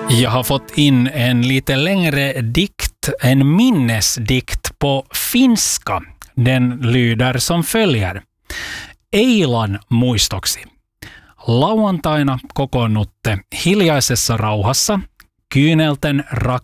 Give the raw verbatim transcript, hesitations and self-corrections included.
Jag har fått in en lite längre dikt, en minnesdikt på finska. Den lyder som följer. Eilan muistoksi. Lauantaina kokoonnutte hiljaisessa rauhassa, kyynelten